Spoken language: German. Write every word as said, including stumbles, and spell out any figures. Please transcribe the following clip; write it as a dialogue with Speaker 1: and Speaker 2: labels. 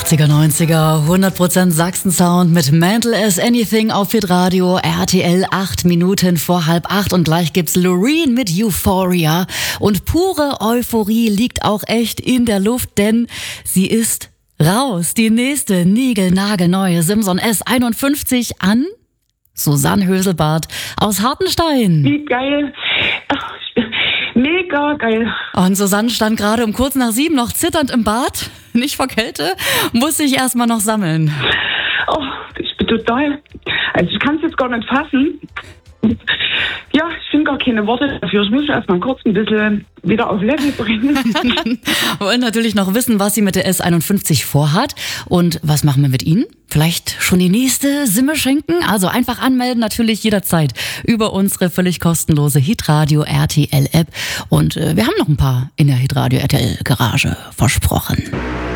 Speaker 1: achtziger, neunziger, hundert Prozent Sachsen-Sound mit Mental as Anything auf Hitradio, R T L, acht Minuten vor halb acht und gleich gibt's Loreen mit Euphoria und pure Euphorie liegt auch echt in der Luft, denn sie ist raus. Die nächste niegelnagelneue Simson S einundfünfzig an Susanne Höselbart aus Hartenstein.
Speaker 2: Wie geil. Ach, mega geil.
Speaker 1: Und Susanne stand gerade um kurz nach sieben noch zitternd im Bad, nicht vor Kälte, musste ich erstmal noch sammeln.
Speaker 2: Oh, ich bin total, also ich kann es jetzt gar nicht fassen. Ja, ich finde gar keine Worte dafür. Ich muss erstmal kurz ein bisschen wieder auf Level bringen.
Speaker 1: Wir wollen natürlich noch wissen, was sie mit der S einundfünfzig vorhat und was machen wir mit Ihnen? Vielleicht schon die nächste Simme schenken? Also einfach anmelden, natürlich jederzeit über unsere völlig kostenlose Hitradio R T L App. Und äh, wir haben noch ein paar in der Hitradio R T L Garage versprochen.